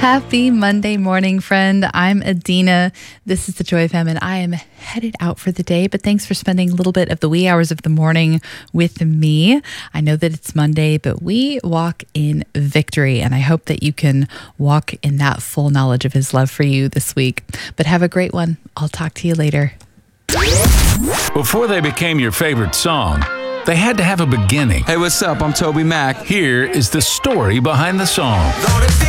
Happy Monday morning, friend. I'm Adina. This is the Joy FM, and I am headed out for the day, but thanks for spending a little bit of the wee hours of the morning with me. I know that it's Monday, but we walk in victory, and I hope that you can walk in that full knowledge of His love for you this week. But have a great one. I'll talk to you later. Before they became your favorite song, they had to have a beginning. Hey, what's up? I'm Toby Mac. Here is the story behind the song.